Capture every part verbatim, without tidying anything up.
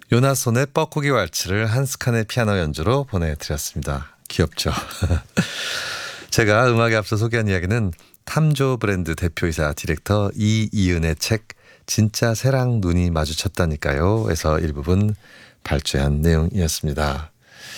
요나손의 뻐꾸기 왈츠를 한스칸의 피아노 연주로 보내드렸습니다. 귀엽죠? 제가 음악에 앞서 소개한 이야기는 탐조 브랜드 대표이사 디렉터 이이은의 책 진짜 새랑 눈이 마주쳤다니까요 에서 일부분 발췌한 내용이었습니다.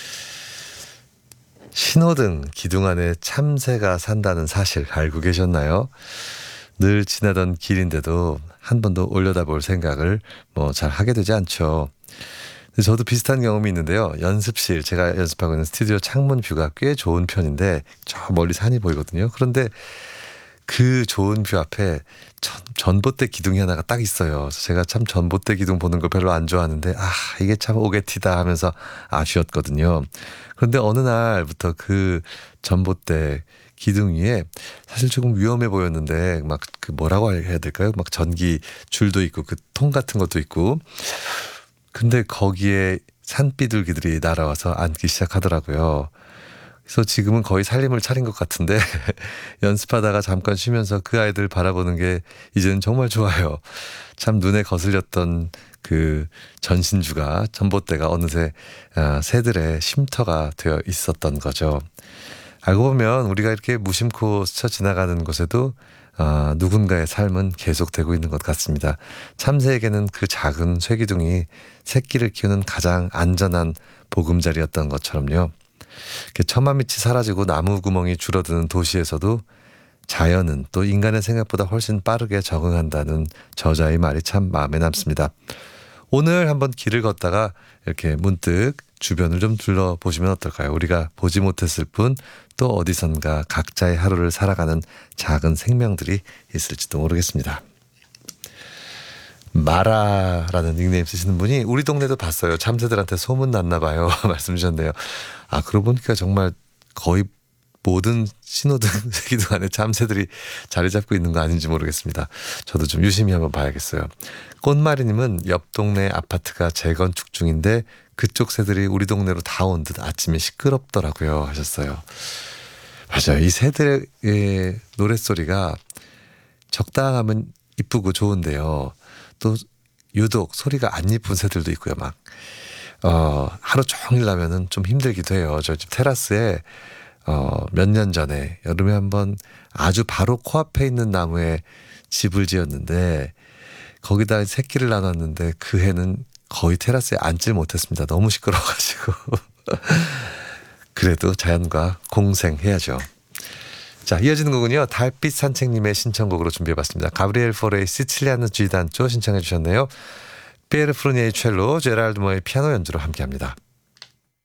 신호등 기둥 안에 참새가 산다는 사실 알고 계셨나요? 늘 지나던 길인데도 한 번도 올려다볼 생각을 뭐 잘 하게 되지 않죠. 저도 비슷한 경험이 있는데요. 연습실, 제가 연습하고 있는 스튜디오 창문 뷰가 꽤 좋은 편인데 저 멀리 산이 보이거든요. 그런데 그 좋은 뷰 앞에 전, 전봇대 기둥이 하나가 딱 있어요. 그래서 제가 참 전봇대 기둥 보는 걸 별로 안 좋아하는데 아 이게 참 오게티다 하면서 아쉬웠거든요. 그런데 어느 날부터 그 전봇대 기둥 위에 사실 조금 위험해 보였는데 막 그 뭐라고 해야 될까요? 막 전기 줄도 있고 그 통 같은 것도 있고 근데 거기에 산비둘기들이 날아와서 앉기 시작하더라고요. 그래서 지금은 거의 살림을 차린 것 같은데 연습하다가 잠깐 쉬면서 그 아이들 바라보는 게 이제는 정말 좋아요. 참 눈에 거슬렸던 그 전신주가 전봇대가 어느새 새들의 쉼터가 되어 있었던 거죠. 알고 보면 우리가 이렇게 무심코 스쳐 지나가는 곳에도 어, 누군가의 삶은 계속되고 있는 것 같습니다. 참새에게는 그 작은 쇠기둥이 새끼를 키우는 가장 안전한 보금자리였던 것처럼요. 천만 밑이 사라지고 나무 구멍이 줄어드는 도시에서도 자연은 또 인간의 생각보다 훨씬 빠르게 적응한다는 저자의 말이 참 마음에 남습니다. 오늘 한번 길을 걷다가 이렇게 문득 주변을 좀 둘러보시면 어떨까요? 우리가 보지 못했을 뿐 또 어디선가 각자의 하루를 살아가는 작은 생명들이 있을지도 모르겠습니다. 마라라는 닉네임 쓰시는 분이 우리 동네도 봤어요. 참새들한테 소문났나 봐요. 말씀 주셨네요. 아 그러고 보니까 정말 거의 모든 신호등 기둥 안에 참새들이 자리 잡고 있는 거 아닌지 모르겠습니다. 저도 좀 유심히 한번 봐야겠어요. 꽃마리님은 옆 동네 아파트가 재건축 중인데 그쪽 새들이 우리 동네로 다 온 듯 아침에 시끄럽더라고요 하셨어요. 맞아요. 이 새들의 노랫소리가 적당하면 이쁘고 좋은데요. 또 유독 소리가 안 이쁜 새들도 있고요. 막 어, 하루 종일 나면은 좀 힘들기도 해요. 저 집 테라스에 어, 몇 년 전에 여름에 한번 아주 바로 코앞에 있는 나무에 집을 지었는데 거기다 새끼를 나눴는데 그 해는 거의 테라스에 앉질 못했습니다. 너무 시끄러워가지고. 그래도 자연과 공생해야죠. 자, 이어지는 곡은요. 달빛 산책님의 신청곡으로 준비해봤습니다. 가브리엘 포레의 시칠리아노 지단조 신청해 주셨네요. 피에르 프루니에의 첼로, 제랄드 모의 피아노 연주로 함께합니다.